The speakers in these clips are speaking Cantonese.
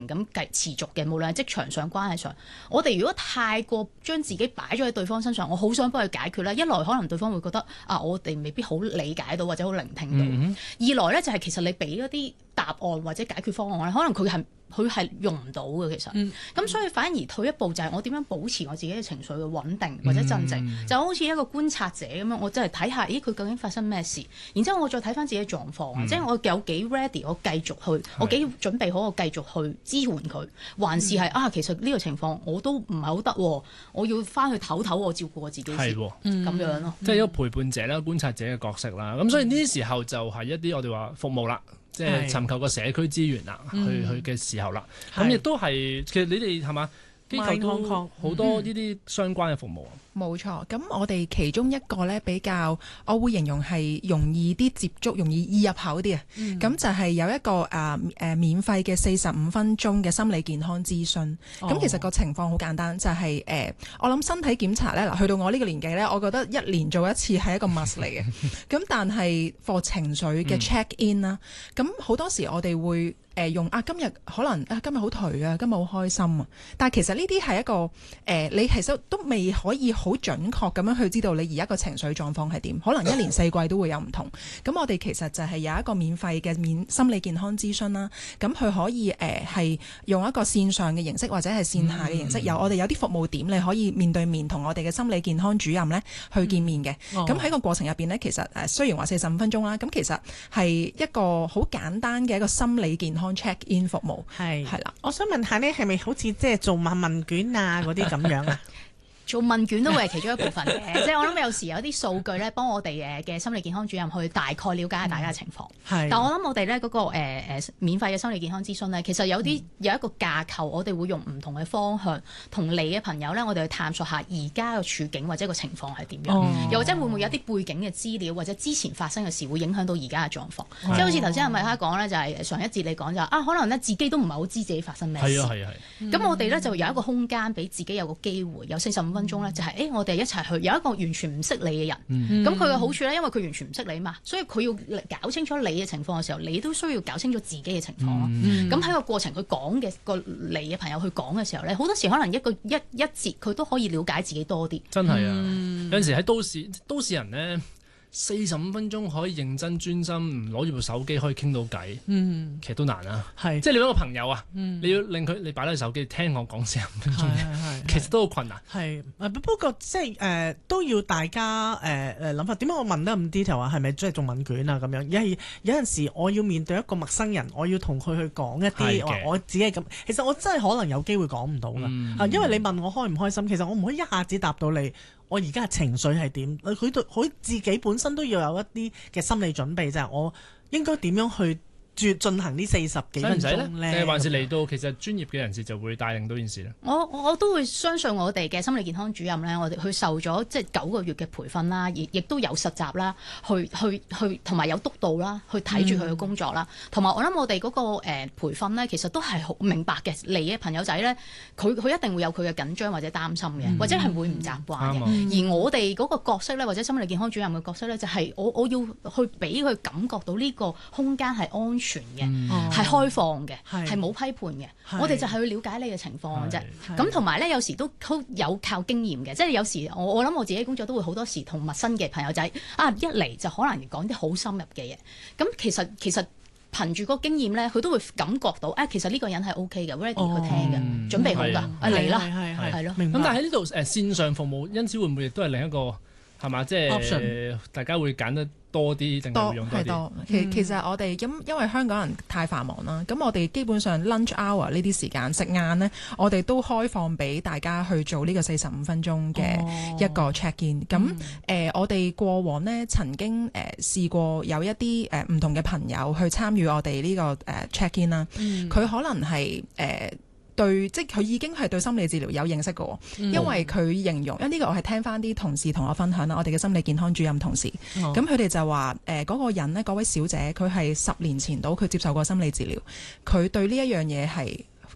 咁持續嘅，無論係職場上、關係上，我哋如果太過將自己擺咗喺對方身上，我好想幫佢解決咧，一來可能對方會覺得我哋未必好理解到或者好聆聽到；二來咧就係其實你俾嗰啲答案或者解決方案咧，可能佢係用唔到嘅，其實。咁所以反而退一步就係我點樣保持我自己嘅情緒嘅穩定或者鎮靜，就好似一個觀察者咁樣，我真係睇下，咦佢究竟發生咩事，然之後我再睇翻自己嘅狀況，即係我有幾 ready，我繼續去，我幾準備好，我繼續去支援佢，還是係其實呢個情況我都唔係好得，我要翻去唞，我照顧我自己先，咁樣咯。 即係一個陪伴者啦、觀察者嘅角色啦。咁所以呢啲時候就係一啲我哋話服務啦。即係尋求個社區資源啦，去嘅時候啦，咁亦都係其實你哋係嘛機構都好多呢啲相關嘅服務。 冇錯，咁我哋其中一個咧比較，我會形容係容易啲接觸，容易易入口啲啊。咁就係有一個免費嘅45分鐘嘅心理健康諮詢。咁其實個情況好簡單，就係我諗身體檢查咧，嗱去到我呢個年紀咧，我覺得一年做一次係一個 must 嚟嘅。咁但係 for 情緒嘅 check in 啦，咁好多時我哋會用今日可能今日好頹啊，今日好開心啊。但係其實呢啲係一個你其實都未可以好準確咁樣去知道你而家個情緒狀況係點，可能一年四季都會有唔同。咁我哋其實就係有一個免費嘅心理健康諮詢啦。咁佢可以係用一個線上嘅形式或者係線下嘅形式，我哋有啲服務點你可以面對面同我哋嘅心理健康主任咧去見面嘅。咁喺個過程入邊呢，其實雖然話45分鐘啦，咁其實係一個好簡單嘅一個心理健康 check in 服務。係啦， 我想問下呢，係咪好似即係做問卷啊嗰啲咁樣啊？ 做問卷都會係其中一部分嘅，即係我諗有時有啲數據咧，幫我哋嘅心理健康主任去大概了解下大家嘅情況。但我諗我哋咧嗰個免費嘅心理健康諮詢咧，其實有一個架構，我哋會用唔同嘅方向，同你嘅朋友咧，我哋去探索下而家嘅處境或者個情況係點樣，又或者會唔會有啲背景嘅資料或者之前發生嘅事會影響到而家嘅狀況。即係好似頭先阿米哈講咧，就係上一節你講就可能咧自己都唔係好知自己發生咩事。咁我哋咧就有一個空間俾自己有個機會，有45分鐘咧，就係我哋一齊去有一個完全唔識你嘅人，咁佢嘅好處咧，因為佢完全唔識你嘛，所以佢要搞清楚你嘅情況嘅時候，你都需要搞清楚自己嘅情況咯。咁喺個過程佢講嘅你嘅朋友去講嘅時候咧，好多時可能一節佢都可以了解自己多啲。 真係啊，有陣時喺都市人呢。45分鐘可以認真專心，唔攞住部手機可以傾到偈，其實都難啊。即係你揾個朋友啊，你要令佢你擺低手機聽我講45分鐘，其實都好困難。 不過即係都要大家諗法。點解我問得咁 detail 啊？係咪即係做問卷啊咁樣？因為有陣時我要面對一個陌生人，我要同佢去講一啲我自己咁。其實我真係可能有機會講唔到㗎。因為你問我開唔開心，其實我唔可以一下子答到你。我而家嘅情緒係點？佢自己本身都要有一啲嘅心理準備，就係我應該點樣去進行呢40幾分鐘咧？ 還是嚟到其實專業嘅人士就會帶領到件事咧？ 我都會相信我哋嘅心理健康主任咧，我哋去受咗即係9個月嘅培訓啦，亦都有實習啦，去同埋有督導啦，去睇住佢嘅工作啦，同埋我諗我哋嗰個培訓咧，其實都係好明白嘅。嚟嘅朋友仔咧，佢一定會有佢嘅緊張或者擔心嘅，或者係會唔習慣嘅。而我哋嗰個角色咧，或者心理健康主任嘅角色咧，就係我要去俾佢感覺到呢個空間係安全嘅，係開放嘅，係冇批判嘅。我哋就係去了解你嘅情況嘅啫。咁同埋咧，有時都有靠經驗嘅，即係有時我諗我自己工作都會好多時同陌生嘅朋友仔一嚟就可能講啲好深入嘅嘢。咁其實憑住個經驗咧，佢都會感覺到其實呢個人係 OK 嘅 ready 去聽嘅，準備好㗎，嚟啦，係咯。 咁但係喺呢度線上服務，因此會唔會亦都係另一個係嘛？即係大家會揀得多啲定係會用多啲？ 其實我哋因為香港人太繁忙啦，咁我哋基本上 lunch hour 呢啲時間食晏呢，我哋都開放俾大家去做呢個45分鐘嘅一個 check in。咁我哋過往呢曾經試過有一啲唔同嘅朋友去參與我哋呢個check in 啦，佢可能係即係佢已經係對心理治療有認識嘅，因為佢形容，因為呢個我係聽翻啲同事同我分享啦，我哋嘅心理健康主任同事，咁佢哋就話嗰個人呢，嗰位小姐佢係10年前到佢接受過心理治療，佢對呢一樣嘢係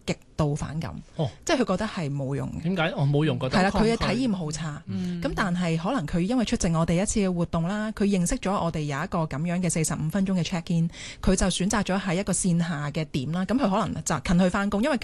極度反感，即係佢覺得係冇用嘅。 點解？我冇用覺得。 係啦，佢嘅體驗好差。咁但係可能佢因為出席我哋一次嘅活動啦，佢認識咗我哋有一個咁樣嘅45分鐘嘅 check in，佢就選擇咗喺一個線下嘅點啦。咁佢可能就近去翻工，因為